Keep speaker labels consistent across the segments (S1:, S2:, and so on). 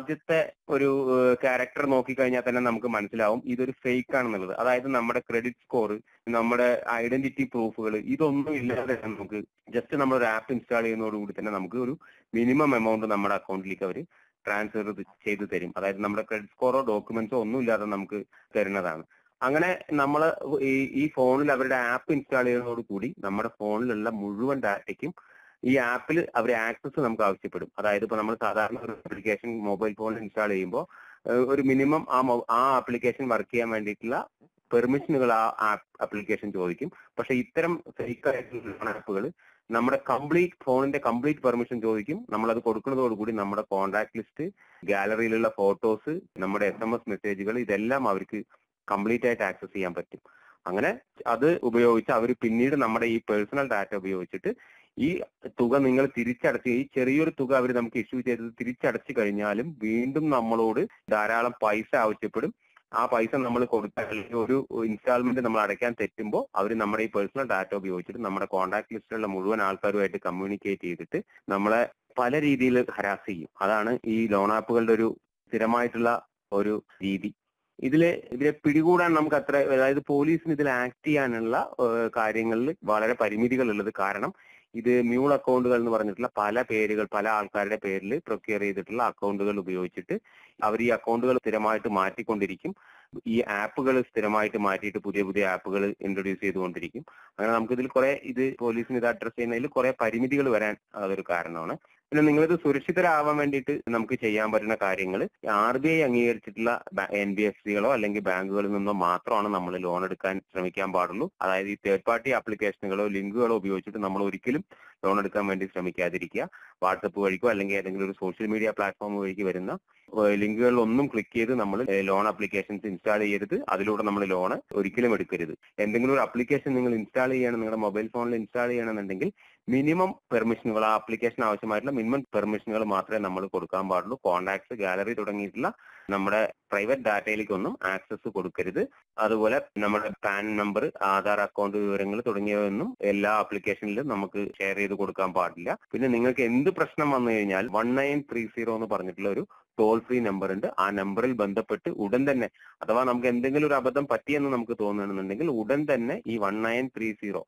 S1: ആദ്യത്തെ ഒരു ക്യാരക്ടർ നോക്കിക്കഴിഞ്ഞാൽ തന്നെ നമുക്ക് മനസ്സിലാവും ഇതൊരു ഫേക്ക് ആണെന്നുള്ളത്. അതായത് നമ്മുടെ ക്രെഡിറ്റ് സ്കോർ, നമ്മുടെ ഐഡന്റിറ്റി പ്രൂഫുകൾ, ഇതൊന്നും ഇല്ലാതെ നമുക്ക് ജസ്റ്റ് നമ്മളൊരു ആപ്പ് ഇൻസ്റ്റാൾ ചെയ്യുന്നതോടുകൂടി തന്നെ നമുക്ക് ഒരു മിനിമം എമൗണ്ട് നമ്മുടെ അക്കൗണ്ടിലേക്ക് അവർ ട്രാൻസ്ഫർ ചെയ്ത് തരും. അതായത് നമ്മുടെ ക്രെഡിറ്റ് സ്കോറോ ഡോക്യുമെന്റ്സോ ഒന്നും ഇല്ലാതെ നമുക്ക് തരുന്നതാണ്. അങ്ങനെ നമ്മൾ ഈ ഫോണിൽ അവരുടെ ആപ്പ് ഇൻസ്റ്റാൾ ചെയ്യുന്നതോടുകൂടി നമ്മുടെ ഫോണിലുള്ള മുഴുവൻ ഡാറ്റയ്ക്കും ഈ ആപ്പിൽ അവർ ആക്സസ് നമുക്ക് ആവശ്യപ്പെടും. അതായത് ഇപ്പൊ നമ്മൾ സാധാരണ ഒരു ആപ്ലിക്കേഷൻ മൊബൈൽ ഫോണിൽ ഇൻസ്റ്റാൾ ചെയ്യുമ്പോൾ ഒരു മിനിമം ആ ആപ്ലിക്കേഷൻ വർക്ക് ചെയ്യാൻ വേണ്ടിയിട്ടുള്ള പെർമിഷനുകൾ ആ ആപ്ലിക്കേഷൻ ചോദിക്കും. പക്ഷെ ഇത്തരം ഫേക്ക് ആയിട്ടുള്ള ആപ്പുകൾ നമ്മുടെ ഫോണിന്റെ കംപ്ലീറ്റ് പെർമിഷൻ ചോദിക്കും. നമ്മളത് കൊടുക്കുന്നതോടുകൂടി നമ്മുടെ കോൺടാക്ട് ലിസ്റ്റ്, ഗാലറിയിലുള്ള ഫോട്ടോസ്, നമ്മുടെ SMS മെസ്സേജുകൾ, ഇതെല്ലാം അവർക്ക് കംപ്ലീറ്റ് ആയിട്ട് ആക്സസ് ചെയ്യാൻ പറ്റും. അങ്ങനെ അത് ഉപയോഗിച്ച് അവർ പിന്നീട് നമ്മുടെ ഈ പേഴ്സണൽ ഡാറ്റ ഉപയോഗിച്ചിട്ട് ഈ തുക നിങ്ങൾ തിരിച്ചടച്ച്, ഈ ചെറിയൊരു തുക അവർ നമുക്ക് ഇഷ്യൂ ചെയ്തത് തിരിച്ചടച്ചു കഴിഞ്ഞാലും വീണ്ടും നമ്മളോട് ധാരാളം പൈസ ആവശ്യപ്പെടും. ആ പൈസ നമ്മൾ കൊടുത്താൽ ഒരു ഇൻസ്റ്റാൾമെന്റ് നമ്മൾ അടയ്ക്കാൻ തെറ്റുമ്പോൾ അവർ നമ്മുടെ ഈ പേഴ്സണൽ ഡാറ്റ ഉപയോഗിച്ചിട്ട് നമ്മുടെ കോൺടാക്ട് ലിസ്റ്റിലുള്ള മുഴുവൻ ആൾക്കാരുമായിട്ട് കമ്മ്യൂണിക്കേറ്റ് ചെയ്തിട്ട് നമ്മളെ പല രീതിയിൽ ഹരാസ് ചെയ്യും. അതാണ് ഈ ലോൺ ആപ്പുകളുടെ ഒരു സ്ഥിരമായിട്ടുള്ള ഒരു രീതി. ഇവരെ പിടികൂടാൻ നമുക്ക് അതായത് പോലീസിന് ഇതിൽ ആക്ട് ചെയ്യാനുള്ള കാര്യങ്ങളിൽ വളരെ പരിമിതികൾ ഉള്ളത്. കാരണം ഇത് മ്യൂൾ അക്കൗണ്ടുകൾ എന്ന് പറഞ്ഞിട്ടുള്ള പല ആൾക്കാരുടെ പേരിൽ പ്രൊക്യൂർ ചെയ്തിട്ടുള്ള അക്കൗണ്ടുകൾ ഉപയോഗിച്ചിട്ട് അവർ ഈ അക്കൗണ്ടുകൾ സ്ഥിരമായിട്ട് മാറ്റിക്കൊണ്ടിരിക്കും. ഈ ആപ്പുകൾ സ്ഥിരമായിട്ട് മാറ്റിയിട്ട് പുതിയ ആപ്പുകൾ ഇൻട്രൊഡ്യൂസ് ചെയ്തുകൊണ്ടിരിക്കും. അങ്ങനെ നമുക്കിതിൽ പോലീസിന് ഇത് അഡ്രസ് ചെയ്യുന്നതിൽ കുറെ പരിമിതികൾ വരാൻ അതൊരു കാരണമാണ്. പിന്നെ നിങ്ങളിത് സുരക്ഷിതരാവാൻ വേണ്ടിയിട്ട് നമുക്ക് ചെയ്യാൻ പറ്റുന്ന കാര്യങ്ങൾ, RBI അംഗീകരിച്ചിട്ടുള്ള NBFCകളോ അല്ലെങ്കിൽ ബാങ്കുകളിൽ നിന്നോ മാത്രമാണ് നമ്മൾ ലോൺ എടുക്കാൻ ശ്രമിക്കാൻ പാടുള്ളൂ. അതായത് ഈ തേർഡ് പാർട്ടി ആപ്ലിക്കേഷനുകളോ ലിങ്കുകളോ ഉപയോഗിച്ചിട്ട് നമ്മൾ ഒരിക്കലും ലോൺ എടുക്കാൻ വേണ്ടി ശ്രമിക്കാതിരിക്കുക. വാട്സപ്പ് വഴിക്കോ അല്ലെങ്കിൽ ഏതെങ്കിലും ഒരു സോഷ്യൽ മീഡിയ പ്ലാറ്റ്ഫോം വഴിക്ക് വരുന്ന ലിങ്കുകളിലൊന്നും ക്ലിക്ക് ചെയ്ത് നമ്മൾ ലോൺ ആപ്ലിക്കേഷൻസ് ഇൻസ്റ്റാൾ ചെയ്യരുത്. അതിലൂടെ നമ്മൾ ലോൺ ഒരിക്കലും എടുക്കരുത്. എന്തെങ്കിലും ഒരു ആപ്ലിക്കേഷൻ നിങ്ങൾ ഇൻസ്റ്റാൾ ചെയ്യണം, നിങ്ങളുടെ മൊബൈൽ ഫോണിൽ ഇൻസ്റ്റാൾ ചെയ്യണമെന്നുണ്ടെങ്കിൽ മിനിമം പെർമിഷനുകൾ, ആ ആപ്ലിക്കേഷൻ ആവശ്യമായിട്ടുള്ള മിനിമം പെർമിഷനുകൾ മാത്രമേ നമ്മൾ കൊടുക്കാൻ പാടുള്ളൂ. കോൺടാക്ട്സ്, ഗാലറി തുടങ്ങിയിട്ടുള്ള നമ്മുടെ പ്രൈവറ്റ് ഡാറ്റയിലേക്കൊന്നും ആക്സസ് കൊടുക്കരുത്. അതുപോലെ നമ്മുടെ പാൻ നമ്പർ, ആധാർ അക്കൗണ്ട് വിവരങ്ങൾ തുടങ്ങിയവയൊന്നും എല്ലാ ആപ്ലിക്കേഷനിലും നമുക്ക് ഷെയർ ചെയ്ത് കൊടുക്കാൻ പാടില്ല. പിന്നെ നിങ്ങൾക്ക് എന്ത് പ്രശ്നം വന്നു കഴിഞ്ഞാൽ 1930 എന്ന് പറഞ്ഞിട്ടുള്ള ഒരു ടോൾ ഫ്രീ നമ്പർ ഉണ്ട്. ആ നമ്പറിൽ ബന്ധപ്പെട്ട് ഉടൻ തന്നെ, അഥവാ നമുക്ക് എന്തെങ്കിലും ഒരു അബദ്ധം പറ്റിയെന്ന് നമുക്ക് തോന്നുകയാണെന്നുണ്ടെങ്കിൽ ഉടൻ തന്നെ ഈ 1930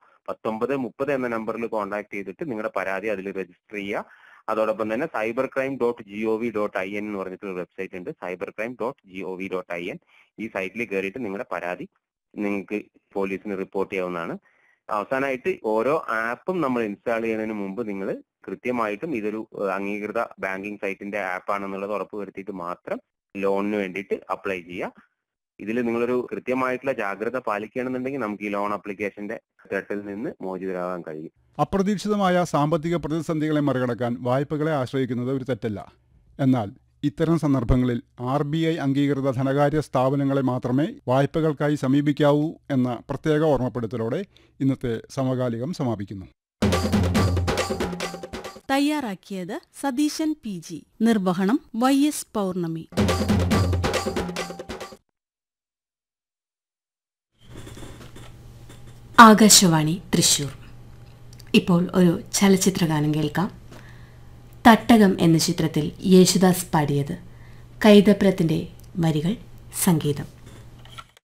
S1: 1930 എന്ന നമ്പറിൽ കോൺടാക്ട് ചെയ്തിട്ട് നിങ്ങളുടെ പരാതി അതിൽ രജിസ്റ്റർ ചെയ്യുക. അതോടൊപ്പം തന്നെ cybercrime.gov.in എന്ന് പറഞ്ഞിട്ടുള്ള വെബ്സൈറ്റ് ഉണ്ട്. cybercrime.gov.in ഈ സൈറ്റിൽ കയറിയിട്ട് നിങ്ങളുടെ പരാതി നിങ്ങൾക്ക് പോലീസിന് റിപ്പോർട്ട് ചെയ്യാവുന്നതാണ്. അവസാനമായിട്ട് ഓരോ ആപ്പും നമ്മൾ ഇൻസ്റ്റാൾ ചെയ്യുന്നതിന് മുമ്പ് നിങ്ങൾ കൃത്യമായിട്ടും ഇതൊരു അംഗീകൃത ബാങ്കിങ് സൈറ്റിന്റെ ആപ്പാണെന്നുള്ളത് ഉറപ്പുവരുത്തിയിട്ട് മാത്രം ലോണിന് വേണ്ടിയിട്ട് അപ്ലൈ ചെയ്യുക. ഇതിൽ നിങ്ങളൊരു കൃത്യമായിട്ടുള്ള ജാഗ്രത പാലിക്കുകയാണെന്നുണ്ടെങ്കിൽ നമുക്ക് ഈ ലോൺ ആപ്ലിക്കേഷന്റെ ത്രെട്ടിൽ നിന്ന് മോചിതരാകാൻ കഴിയും.
S2: അപ്രതീക്ഷിതമായ സാമ്പത്തിക പ്രതിസന്ധികളെ മറികടക്കാൻ വായ്പകളെ ആശ്രയിക്കുന്നത് ഒരു തെറ്റല്ല. എന്നാൽ ഇത്തരം സന്ദർഭങ്ങളിൽ RBI അംഗീകൃത ധനകാര്യ സ്ഥാപനങ്ങളെ മാത്രമേ വായ്പകൾക്കായി സമീപിക്കാവൂ എന്ന പ്രത്യേക ഓർമ്മപ്പെടുത്തലോടെ ഇന്നത്തെ സമകാലികം സമാപിക്കുന്നു.
S3: തയ്യാറാക്കിയത് സതീശൻ PG, നിർവഹണം YS പൗർണമി.
S4: ആകാശവാണി തൃശൂർ. ഇപ്പോൾ ഒരു ചലച്ചിത്രഗാനം കേൾക്കാം. തട്ടകം എന്ന ചിത്രത്തിൽ യേശുദാസ് പാടിയത്. കൈതപ്രത്തിന്റെ വരികൾ, സംഗീതം.